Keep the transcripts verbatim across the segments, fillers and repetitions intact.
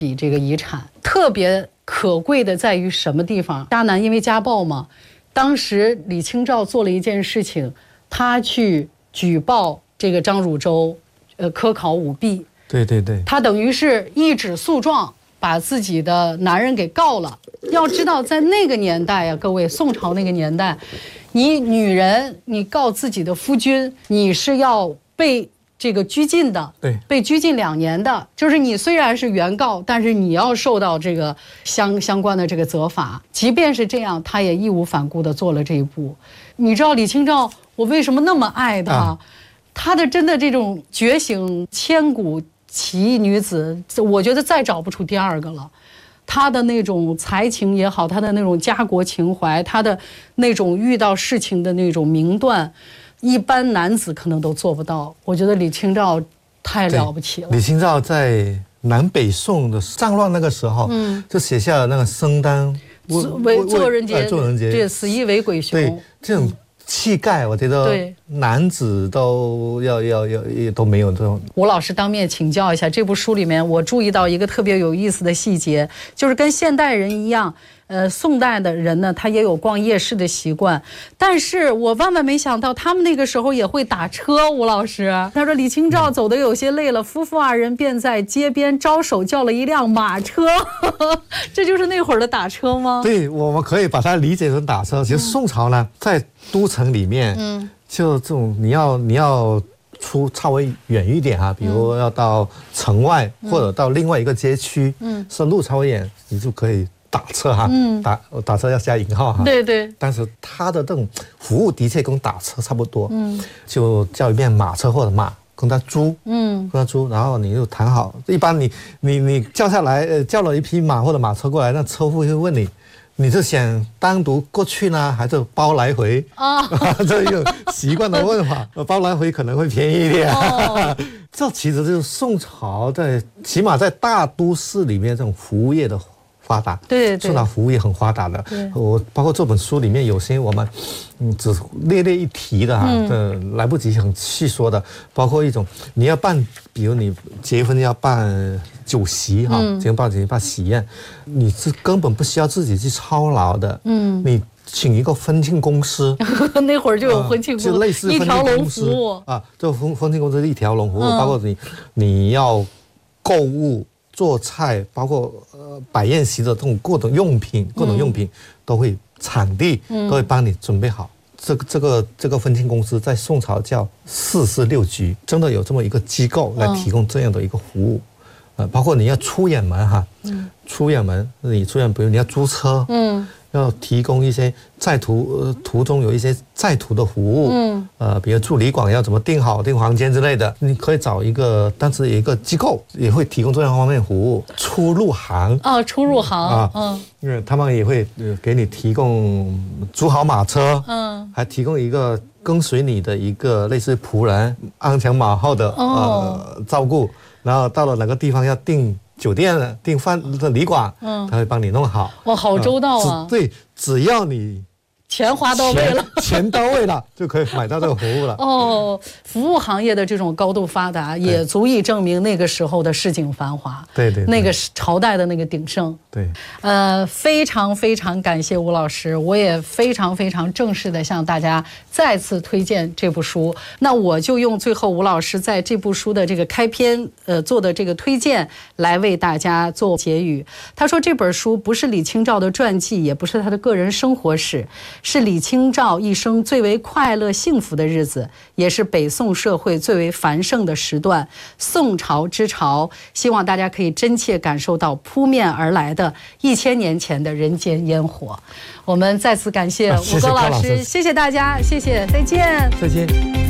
笔这个遗产，特别可贵的在于什么地方？迦南因为家暴嘛，当时李清照做了一件事情，他去举报这个张汝舟，呃，科考舞弊。 对对对， 他等于是一纸诉状，把自己的男人给告了。要知道，在那个年代呀、啊，各位，宋朝那个年代，你女人你告自己的夫君，你是要被这个拘禁的， 对， 被拘禁两年的。就是你虽然是原告，但是你要受到这个相相关的这个责罚。即便是这样，他也义无反顾地做了这一步。你知道李清照，我为什么那么爱她？啊、她的真的这种觉醒千古奇异女子，我觉得再找不出第二个了。她的那种才情也好，她的那种家国情怀，她的那种遇到事情的那种明断，一般男子可能都做不到。我觉得李清照太了不起了。 李清照在南北宋的战乱那个时候，嗯，就写下了那个生旦为做人杰， 做人杰， 对，死亦为鬼雄。 对，这种气概，我觉得男子都要要要都没有这种。 吴老师当面请教一下，这部书里面我注意到一个特别有意思的细节，就是跟现代人一样。呃，宋代的人呢，他也有逛夜市的习惯，但是我万万没想到，他们那个时候也会打车。吴老师他说，李清照走得有些累了，夫妇二人便在街边招手叫了一辆马车，这就是那会儿的打车吗？ 对，我们可以把它理解成打车。其实宋朝呢，在都城里面，嗯，就这种你要你要出稍微远一点啊，比如要到城外、嗯、或者到另外一个街区，嗯，是路稍微远，你就可以。打车哈，嗯，打打车要加引号哈， 对对。 但是他的这种服务的确跟打车差不多，嗯，就叫一遍马车或者马，跟他租，嗯，跟他租，然后你就谈好。一般你你你叫下来，呃，叫了一匹马或者马车过来，那车夫会问你，你是想单独过去呢，还是包来回？啊、哦，这一个习惯的问法，包来回可能会便宜一点。哦、这其实就是宋朝在起码在大都市里面这种服务业的。发达， 对对， 宋朝服务业很发达的。我包括这本书里面有些我们嗯只略略一提的哈、啊，这、嗯、来不及很细说的，包括一种你要办，比如你结婚要办酒席哈，结婚办酒席办喜宴，你是根本不需要自己去操劳的，嗯，你请一个婚庆公司， 那会儿就有婚庆公司， 就类似一条龙服务啊，这婚婚庆公司一条龙服务，嗯、包括你你要购物。做菜，包括呃摆宴席的这种各种用品，各种用品都会场地都会帮你准备好。这个这个这个婚庆公司在宋朝叫四四六局，真的有这么一个机构来提供这样的一个服务。呃，包括你要出远门哈，出远门你出远，比如你要租车，嗯。要提供一些在途呃途中有一些在途的服务，嗯，呃，比如住旅馆要怎么订好订房间之类的，你可以找一个，当时有一个机构也会提供这样方面服务。出入行哦，出入行啊， 嗯，因为他们也会给你提供租好马车，嗯，还提供一个跟随你的一个类似仆人，鞍前马后的、哦、呃照顾，然后到了哪个地方要订。酒店的订饭的旅馆，嗯，他会帮你弄好。哇， 好周到啊！ 呃、对，只要你钱花到位了， 钱到位了，就可以买到这个服务了。 哦，服务行业的这种高度发达，也足以证明那个时候的市井繁华。 对 对, 对， 那个朝代的那个鼎盛。 对， 呃，非常非常感谢吴老师，我也非常非常正式的向大家再次推荐这部书。那我就用最后吴老师在这部书的这个开篇呃做的这个推荐来为大家做结语。他说这本书不是李清照的传记，也不是他的个人生活史，是李清照一生最为快乐幸福的日子，也是北宋社会最为繁盛的时段。宋朝之潮，希望大家可以真切感受到扑面而来的一千年前的人间烟火。我们再次感谢吴高老师，谢谢, 谢谢大家，谢谢，再见， 再见。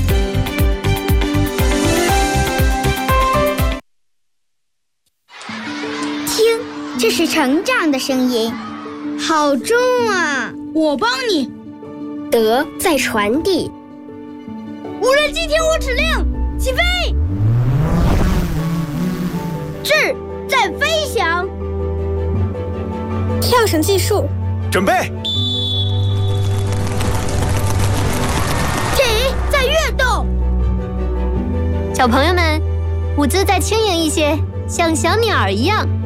听，这是成长的声音，好重啊！ 我帮你。 德在传递。 无人机听我指令，起飞！智在飞翔。 跳绳技术， 准备。 体在跃动。 小朋友们，舞姿再轻盈一些，像小鸟一样。